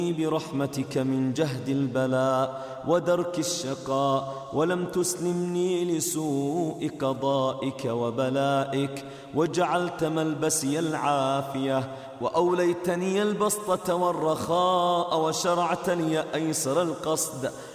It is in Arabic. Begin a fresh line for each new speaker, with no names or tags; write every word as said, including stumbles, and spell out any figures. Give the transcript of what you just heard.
برحمتك من جهد البلاء ودرك الشقاء، ولم تسلمني لسوء قضائك وبلائك، وجعلت ملبسي العافية، وأوليتني البسطة والرخاء، وشرعت لي أيسر القصد،